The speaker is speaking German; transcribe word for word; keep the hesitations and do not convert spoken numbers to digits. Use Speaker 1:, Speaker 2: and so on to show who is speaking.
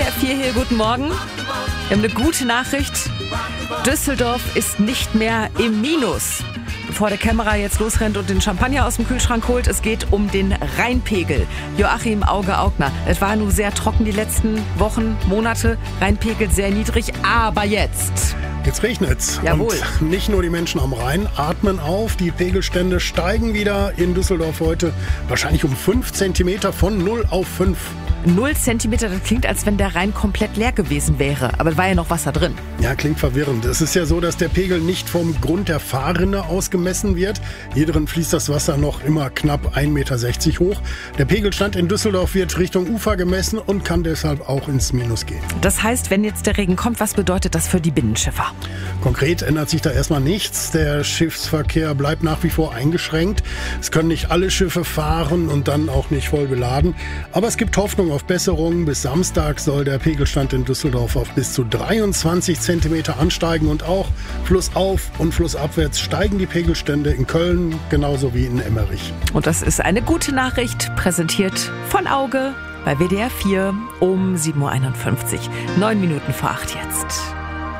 Speaker 1: D R vier hier, guten Morgen. Wir haben eine gute Nachricht. Düsseldorf ist nicht mehr im Minus. Bevor der Kämmerer jetzt losrennt und den Champagner aus dem Kühlschrank holt, es geht um den Rheinpegel. Joachim Auge-Augner. Es war nur sehr trocken die letzten Wochen, Monate. Rheinpegel sehr niedrig, aber jetzt...
Speaker 2: Jetzt regnet's.
Speaker 1: Jawohl.
Speaker 2: Und nicht nur die Menschen am Rhein atmen auf. Die Pegelstände steigen wieder in Düsseldorf heute. Wahrscheinlich um fünf Zentimeter von null auf fünf.
Speaker 1: Null Zentimeter, das klingt, als wenn der Rhein komplett leer gewesen wäre. Aber es war ja noch Wasser drin.
Speaker 2: Ja, klingt verwirrend. Es ist ja so, dass der Pegel nicht vom Grund der Fahrrinne aus gemessen wird. Hier drin fließt das Wasser noch immer knapp ein Meter sechzig hoch. Der Pegelstand in Düsseldorf wird Richtung Ufer gemessen und kann deshalb auch ins Minus gehen.
Speaker 1: Das heißt, wenn jetzt der Regen kommt, was bedeutet das für die Binnenschiffer?
Speaker 2: Konkret ändert sich da erstmal nichts. Der Schiffsverkehr bleibt nach wie vor eingeschränkt. Es können nicht alle Schiffe fahren und dann auch nicht voll beladen. Aber es gibt Hoffnung auf Besserung. Bis Samstag soll der Pegelstand in Düsseldorf auf bis zu dreiundzwanzig Zentimeter ansteigen. Und auch flussauf und flussabwärts steigen die Pegelstände in Köln genauso wie in Emmerich.
Speaker 1: Und das ist eine gute Nachricht, präsentiert von Auge bei W D R vier um sieben Uhr einundfünfzig. Neun Minuten vor acht jetzt.